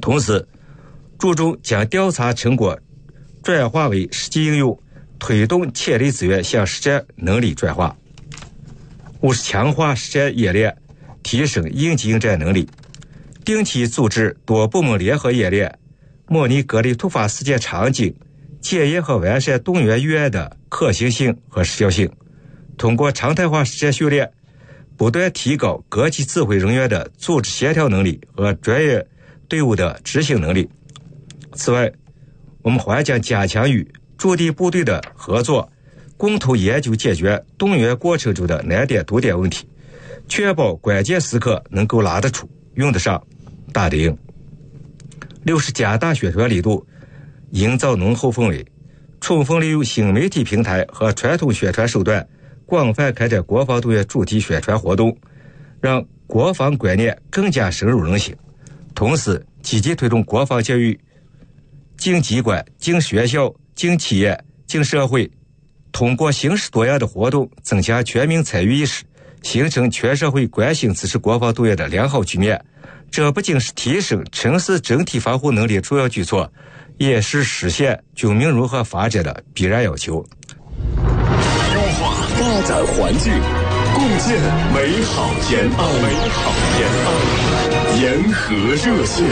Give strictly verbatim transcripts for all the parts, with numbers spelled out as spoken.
同时注重将调查成果转化为实际应用，推动潜力资源向实战能力转化。五是强化实战演练，提升应急应战能力，定期组织多部门联合演练，模拟各类突发事件场景，检验和完善动员预案的可行性和时效性。通过常态化实战训练，不断提高各级指挥人员的组织协调能力和专业队伍的执行能力。此外，我们还将加强与驻地部队的合作，共同研究解决动员过程中的难点堵点问题，确保关键时刻能够拿得出、用得上、打得赢。六是加大宣传力度，营造浓厚氛围，充分利用新媒体平台和传统宣传手段，广泛开展国防动员主题宣传活动，让国防观念更加深入人心。同时，积极推动国防教育进机关、进学校、进企业、进社会，通过形式多样的活动增强全民参与意识，形成全社会关心支持国防动员的良好局面。这不仅是提升城市整体防护能力主要举措，也是实现军民融合发展的必然要求。 优化发展环境，共建美好延安。美好延安，沿河热线。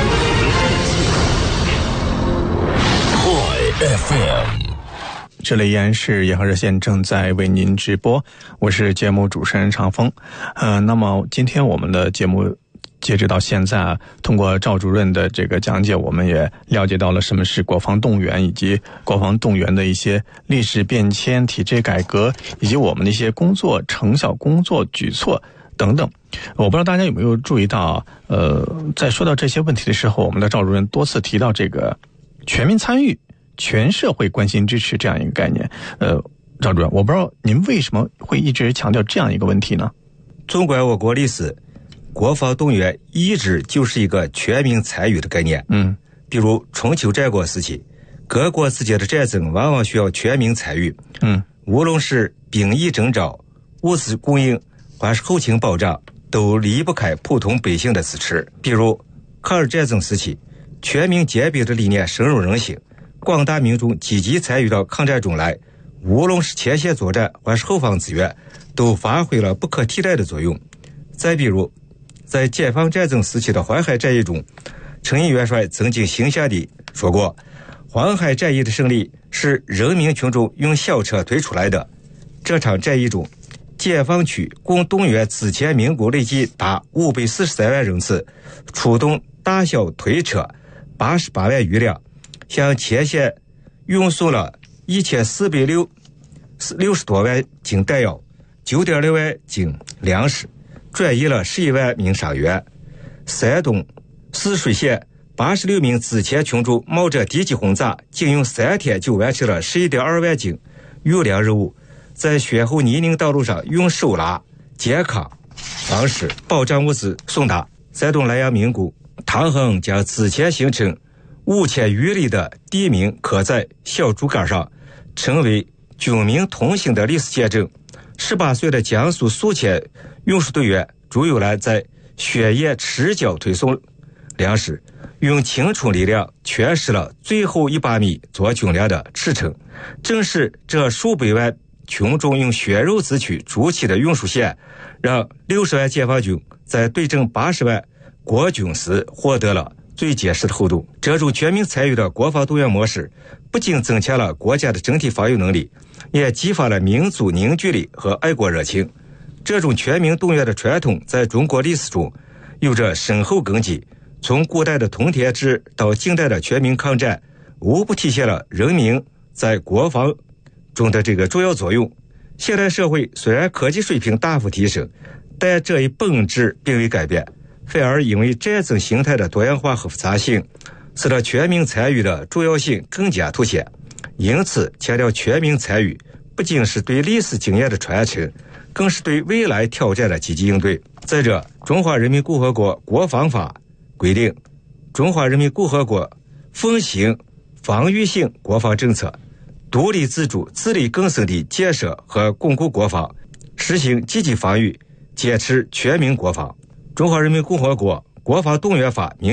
快 F M。 这里依然是沿河热线正在为您直播，我是节目主持人常峰。呃，那么今天我们的节目截止到现在，通过赵主任的这个讲解，我们也了解到了什么是国防动员，以及国防动员的一些历史变迁、体制改革，以及我们的一些工作成效、工作举措等等。我不知道大家有没有注意到，呃，在说到这些问题的时候，我们的赵主任多次提到这个全民参与、全社会关心支持这样一个概念。呃，赵主任，我不知道您为什么会一直强调这样一个问题呢？ 纵观我国历史，国防动员一直就是一个全民参与的概念。 嗯， 比如春秋战国时期，各国之间的战争往往需要全民参与。 嗯， 无论是兵役征召、物资供应，还是后勤保障，都离不开普通百姓的支持。比如抗日战争时期，全民皆兵的理念深入人心，广大民众积极参与到抗战中来，无论是前线作战还是后方支援，都发挥了不可替代的作用。再比如在解放战争时期的淮海战役中，陈毅元帅曾经形象地说过，淮海战役的胜利是人民群众用小车推出来的。这场战役中，解放区共动员之前民国累计达五百四十三万人次，出动大小推车八十八万余辆，向前线运送了一千四百六十多万斤弹药、九点六万斤粮食，转移了十一万名伤员。山东泗水县八十六名之前群众冒着敌机轰炸，仅用三天就完成了十一点二万斤运粮任务，在雪后泥泞道路上用手拉、健康方式保障物资送达。山东莱阳民工唐恒将之前形成五千余里的地名刻在小竹竿上，成为军民同行的历史见证。十八岁的江苏宿迁运输队员朱友兰在雪夜赤脚推送粮食，用青春力量诠释了最后一百米做军粮的驰骋。正是这数百万群众用血肉之躯筑起的运输线，让六十万解放军在对阵八十万国军时获得了最结实的后盾。这种全民参与的国防动员模式，不仅增强了国家的整体防御能力，也激发了民族凝聚力和爱国热情。这种全民动员的传统在中国历史中有着深厚根基，从古代的通天制到近代的全民抗战，无不体现了人民在国防中的这个重要作用。现代社会虽然科技水平大幅提升，但这一本质并未改变，反而因为战争形态的多样化和复杂性，使得全民参与的重要性更加凸显。因此，强调全民参与，不仅是对历史经验的传承，更是对未来挑战的积极应对。再者，中华人民共和国国防法规定，中华人民共和国奉行防御性国防政策，独立自主、自力更生地建设和巩固国防，实行积极防御，坚持全民国防。中华人民共和国国防动员法明